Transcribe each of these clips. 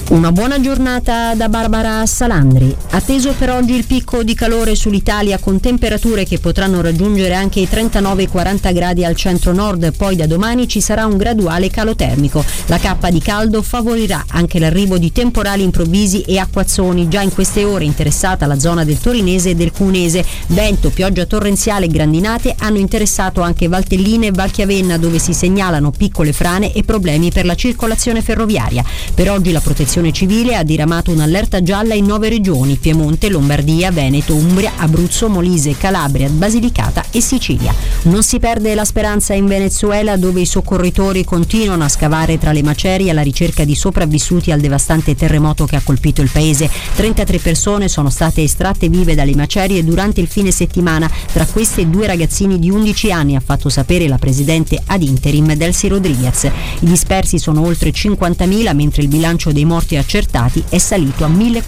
Una buona giornata da Barbara Salandri. Atteso per oggi il picco di calore sull'Italia con temperature che potranno raggiungere anche i 39-40 gradi al centro-nord, poi da domani ci sarà un graduale calo termico. La cappa di caldo favorirà anche l'arrivo di temporali improvvisi e acquazzoni, già in queste ore interessata la zona del Torinese e del Cunese. Vento, pioggia torrenziale e grandinate hanno interessato anche Valtelline e Valchiavenna, dove si segnalano piccole frane e problemi per la circolazione ferroviaria. Per oggi la protezione civile ha diramato un'allerta gialla in 9 regioni: Piemonte, Lombardia, Veneto, Umbria, Abruzzo, Molise, Calabria, Basilicata e Sicilia. Non si perde la speranza in Venezuela, dove i soccorritori continuano a scavare tra le macerie alla ricerca di sopravvissuti al devastante terremoto che ha colpito il paese. 33 persone sono state estratte vive dalle macerie durante il fine settimana, tra queste 2 ragazzini di 11 anni, ha fatto sapere la presidente ad interim Delcy Rodriguez. I dispersi sono oltre 50.000, mentre il bilancio dei morti accertati è salito a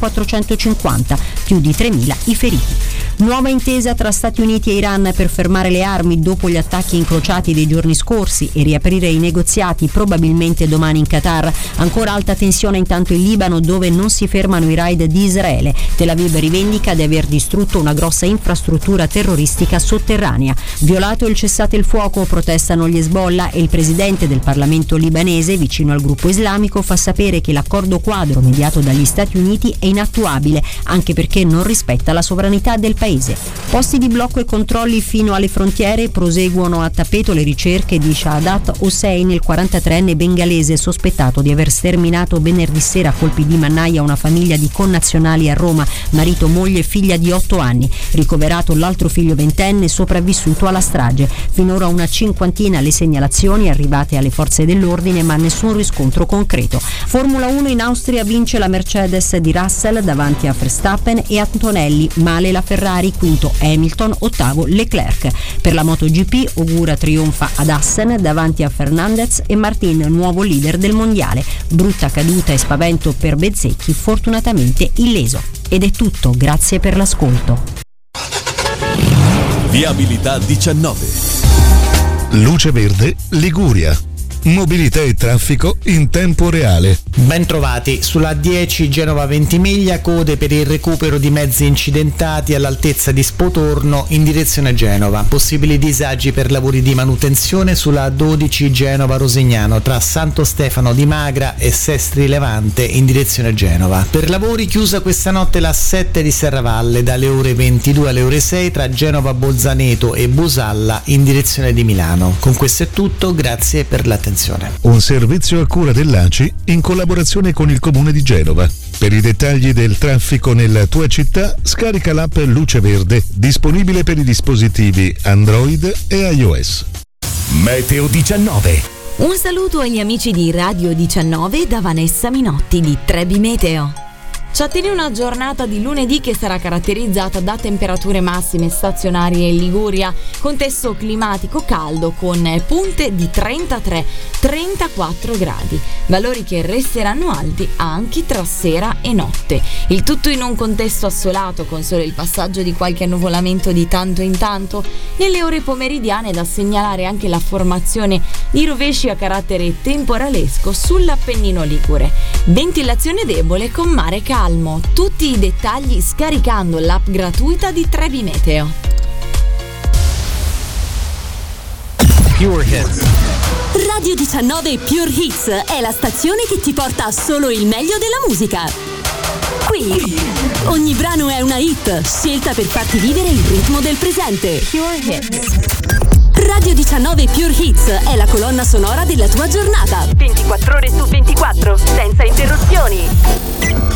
1.450, più di 3.000 i feriti. Nuova intesa tra Stati Uniti e Iran per fermare le armi dopo gli attacchi incrociati dei giorni scorsi e riaprire i negoziati probabilmente domani in Qatar. Ancora alta tensione intanto in Libano, dove non si fermano i raid di Israele. Tel Aviv rivendica di aver distrutto una grossa infrastruttura terroristica sotterranea. Violato il cessate il fuoco, protestano gli Hezbollah, e il presidente del Parlamento libanese, vicino al gruppo islamico, fa sapere che l'accordo quadro mediato dagli Stati Uniti è inattuabile, anche perché non rispetta la sovranità del paese. Posti di blocco e controlli fino alle frontiere. Proseguono a tappeto le ricerche di Shahadat Hossein, il 43enne bengalese sospettato di aver sterminato venerdì sera a colpi di mannaia una famiglia di connazionali a Roma, marito, moglie e figlia di 8 anni. Ricoverato l'altro figlio ventenne sopravvissuto alla strage. Finora una 50 le segnalazioni arrivate alle forze dell'ordine, ma nessun riscontro concreto. Formula 1 in Austria vince la Mercedes di Russell davanti a Verstappen e Antonelli, male la Ferrari, quinto Hamilton, ottavo Leclerc. Per la MotoGP Ogura trionfa ad Assen davanti a Fernandez e Martin, nuovo leader del mondiale. Brutta caduta e spavento per Bezzecchi, fortunatamente illeso. Ed è tutto, grazie per l'ascolto. Viabilità 19. Luce Verde Liguria. Mobilità e traffico in tempo reale. Ben trovati. Sulla A10 Genova Ventimiglia, code per il recupero di mezzi incidentati all'altezza di Spotorno in direzione Genova. Possibili disagi per lavori di manutenzione sulla A12 Genova Rosignano tra Santo Stefano di Magra e Sestri Levante in direzione Genova. Per lavori chiusa questa notte la A7 di Serravalle dalle ore 22 alle ore 6 tra Genova Bolzaneto e Busalla in direzione di Milano. Con questo è tutto, grazie per l'attenzione. Un servizio a cura dell'ACI in collaborazione con il Comune di Genova. Per i dettagli del traffico nella tua città, scarica l'app Luce Verde, disponibile per i dispositivi Android e iOS. Meteo 19. Un saluto agli amici di Radio 19 da Vanessa Minotti di Trebi Meteo. Ci attende una giornata di lunedì che sarà caratterizzata da temperature massime stazionarie in Liguria, contesto climatico caldo con punte di 33-34 gradi, valori che resteranno alti anche tra sera e notte. Il tutto in un contesto assolato con solo il passaggio di qualche annuvolamento di tanto in tanto. Nelle ore pomeridiane è da segnalare anche la formazione di rovesci a carattere temporalesco sull'Appennino ligure. Ventilazione debole con mare calmo. Tutti i dettagli scaricando l'app gratuita di Trebi Meteo. Pure Hits. Radio 19 Pure Hits è la stazione che ti porta solo il meglio della musica. Qui ogni brano è una hit, scelta per farti vivere il ritmo del presente. Pure Hits. Radio 19 Pure Hits è la colonna sonora della tua giornata. 24 ore su 24, senza interruzioni.